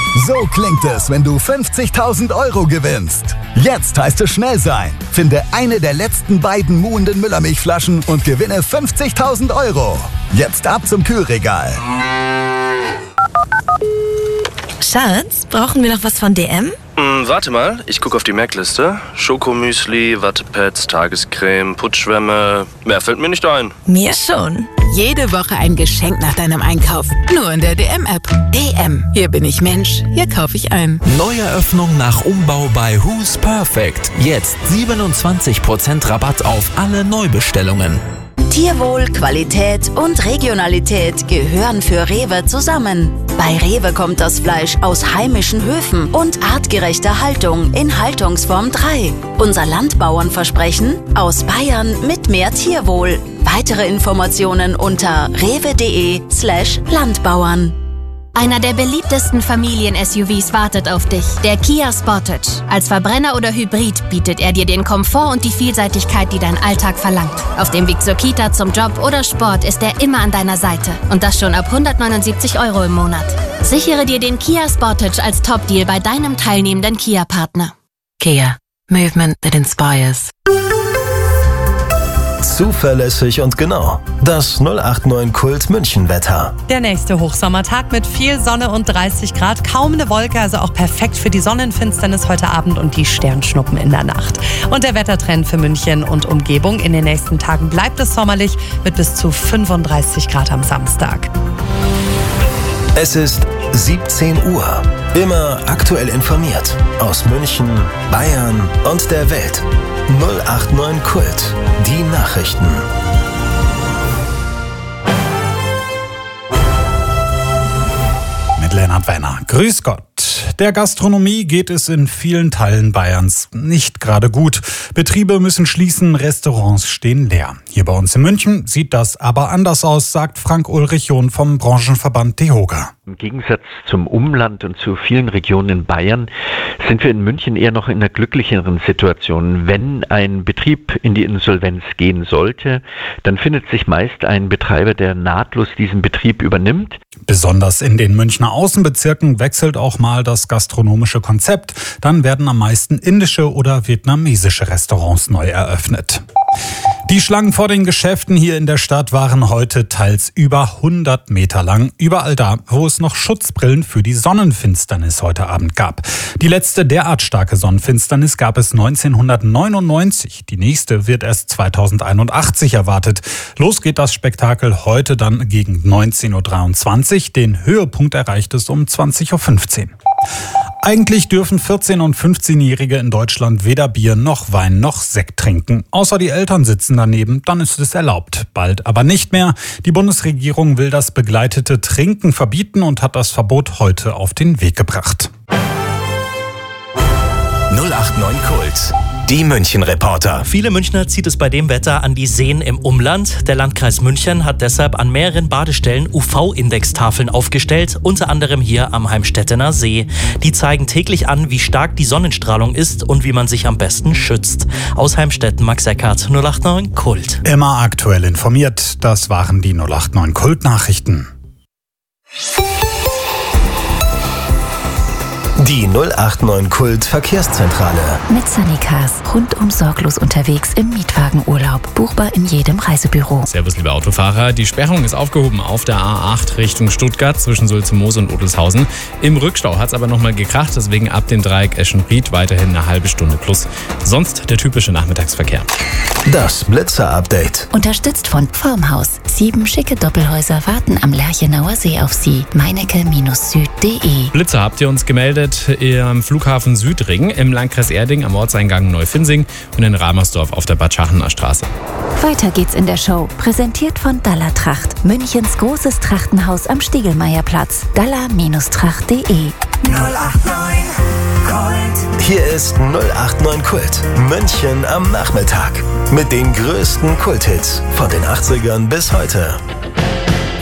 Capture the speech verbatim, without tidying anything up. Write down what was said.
So klingt es, wenn du fünfzigtausend Euro gewinnst. Jetzt heißt es schnell sein. Finde eine der letzten beiden muhenden Müllermilchflaschen und gewinne fünfzigtausend Euro. Jetzt ab zum Kühlregal. Schatz, brauchen wir noch was von D M? Hm, warte mal, ich gucke auf die Merkliste. Schokomüsli, Wattepads, Tagescreme, Putzschwämme. Mehr fällt mir nicht ein. Mir schon. Jede Woche ein Geschenk nach deinem Einkauf. Nur in der D M-App. D M. Hier bin ich Mensch. Hier kaufe ich ein. Neueröffnung nach Umbau bei Who's Perfect. Jetzt siebenundzwanzig Prozent Rabatt auf alle Neubestellungen. Tierwohl, Qualität und Regionalität gehören für Rewe zusammen. Bei Rewe kommt das Fleisch aus heimischen Höfen und artgerechter Haltung in Haltungsform drei. Unser Landbauernversprechen: aus Bayern mit mehr Tierwohl. Weitere Informationen unter rewe.de slash Landbauern. Einer der beliebtesten Familien-S U Vs wartet auf dich, der Kia Sportage. Als Verbrenner oder Hybrid bietet er dir den Komfort und die Vielseitigkeit, die dein Alltag verlangt. Auf dem Weg zur Kita, zum Job oder Sport ist er immer an deiner Seite. Und das schon ab hundertneunundsiebzig Euro im Monat. Sichere dir den Kia Sportage als Top-Deal bei deinem teilnehmenden Kia-Partner. Kia. Movement that inspires. Zuverlässig und genau. Das null acht neun Kult München Wetter. Der nächste Hochsommertag mit viel Sonne und dreißig Grad. Kaum eine Wolke, also auch perfekt für die Sonnenfinsternis heute Abend und die Sternschnuppen in der Nacht. Und der Wettertrend für München und Umgebung: in den nächsten Tagen bleibt es sommerlich mit bis zu fünfunddreißig Grad am Samstag. Es ist siebzehn Uhr. Immer aktuell informiert. Aus München, Bayern und der Welt. null acht neun Kult. Die Nachrichten. Mit Lennart Wenner. Grüß Gott. Der Gastronomie geht es in vielen Teilen Bayerns nicht gerade gut. Betriebe müssen schließen, Restaurants stehen leer. Hier bei uns in München sieht das aber anders aus, sagt Frank-Ulrich John vom Branchenverband DEHOGA. Im Gegensatz zum Umland und zu vielen Regionen in Bayern sind wir in München eher noch in einer glücklicheren Situation. Wenn ein Betrieb in die Insolvenz gehen sollte, dann findet sich meist ein Betreiber, der nahtlos diesen Betrieb übernimmt. Besonders in den Münchner Außenbezirken wechselt auch mal das gastronomische Konzept. Dann werden am meisten indische oder vietnamesische Restaurants neu eröffnet. Die Schlangen vor den Geschäften hier in der Stadt waren heute teils über hundert Meter lang. Überall da, wo es noch Schutzbrillen für die Sonnenfinsternis heute Abend gab. Die letzte derart starke Sonnenfinsternis gab es neunzehnhundertneunundneunzig. Die nächste wird erst zweitausendeinundachtzig erwartet. Los geht das Spektakel heute dann gegen neunzehn Uhr dreiundzwanzig. Den Höhepunkt erreicht es um zwanzig Uhr fünfzehn. Eigentlich dürfen vierzehn- und fünfzehnjährige in Deutschland weder Bier noch Wein noch Sekt trinken. Außer die Eltern sitzen daneben, dann ist es erlaubt. Bald aber nicht mehr. Die Bundesregierung will das begleitete Trinken verbieten und hat das Verbot heute auf den Weg gebracht. null acht neun Kult. Die München-Reporter. Viele Münchner zieht es bei dem Wetter an die Seen im Umland. Der Landkreis München hat deshalb an mehreren Badestellen U V-Indextafeln aufgestellt, unter anderem hier am Heimstettener See. Die zeigen täglich an, wie stark die Sonnenstrahlung ist und wie man sich am besten schützt. Aus Heimstetten, Max Eckert, null acht neun Kult. Immer aktuell informiert, das waren die null acht neun Kult-Nachrichten. Die null acht neun Kult Verkehrszentrale. Mit Sunnycars. Rundum sorglos unterwegs im Mietwagenurlaub. Buchbar in jedem Reisebüro. Servus, liebe Autofahrer. Die Sperrung ist aufgehoben auf der A acht Richtung Stuttgart zwischen Sulzmoos und Odelshausen. Im Rückstau hat es aber nochmal gekracht, deswegen ab dem Dreieck Eschenried weiterhin eine halbe Stunde plus. Sonst der typische Nachmittagsverkehr. Das Blitzer-Update. Unterstützt von Formhaus. Sieben schicke Doppelhäuser warten am Lerchenauer See auf Sie. meinecke Süd punkt de. Blitzer habt ihr uns gemeldet am Flughafen Südring, im Landkreis Erding am Ortseingang Neufinzing und in Ramersdorf auf der Bad Schachener Straße. Weiter geht's in der Show. Präsentiert von Dalla Tracht. Münchens großes Trachtenhaus am Stiegelmeierplatz. dalla Tracht punkt de. null acht neun Kult. Hier ist null acht neun Kult. München am Nachmittag. Mit den größten Kulthits von den achtzigern bis heute.